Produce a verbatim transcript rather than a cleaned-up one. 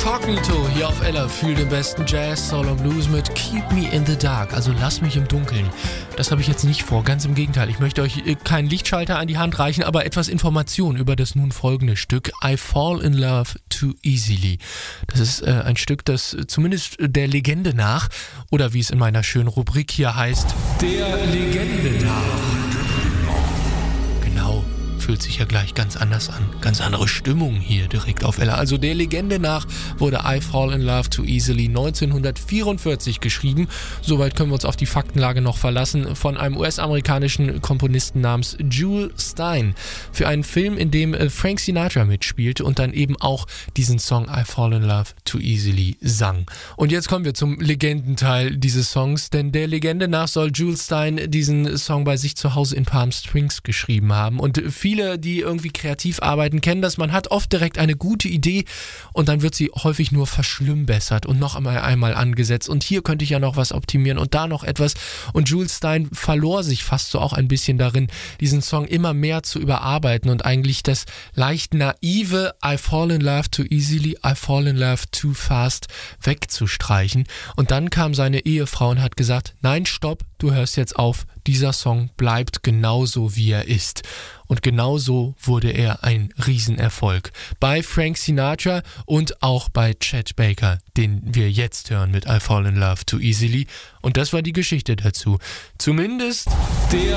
Incognito hier auf Ella, fühl den besten Jazz, Soul und Blues mit Keep Me in the Dark, also lass mich im Dunkeln. Das habe ich jetzt nicht vor, ganz im Gegenteil. Ich möchte euch keinen Lichtschalter an die Hand reichen, aber etwas Information über das nun folgende Stück I Fall in Love Too Easily. Das ist äh, ein Stück, das zumindest der Legende nach, oder wie es in meiner schönen Rubrik hier heißt, der Legende nach. Genau. Fühlt sich ja gleich ganz anders an. Ganz andere Stimmung hier direkt auf Ella. Also der Legende nach wurde I Fall in Love Too Easily neunzehnhundertvierundvierzig geschrieben. Soweit können wir uns auf die Faktenlage noch verlassen. Von einem U S-amerikanischen Komponisten namens Jules Styne. Für einen Film, in dem Frank Sinatra mitspielte und dann eben auch diesen Song I Fall in Love Too Easily sang. Und jetzt kommen wir zum Legendenteil dieses Songs, denn der Legende nach soll Jules Styne diesen Song bei sich zu Hause in Palm Springs geschrieben haben. Und viele Viele, die irgendwie kreativ arbeiten, kennen das. Man hat oft direkt eine gute Idee und dann wird sie häufig nur verschlimmbessert und noch einmal, einmal angesetzt. Und hier könnte ich ja noch was optimieren und da noch etwas. Und Jules Styne verlor sich fast so auch ein bisschen darin, diesen Song immer mehr zu überarbeiten und eigentlich das leicht naive I Fall in Love Too Easily, I Fall in Love Too Fast wegzustreichen. Und dann kam seine Ehefrau und hat gesagt, nein, stopp, du hörst jetzt auf. Dieser Song bleibt genauso, wie er ist. Und genauso wurde er ein Riesenerfolg. Bei Frank Sinatra und auch bei Chet Baker, den wir jetzt hören mit I Fall in Love Too Easily. Und das war die Geschichte dazu. Zumindest der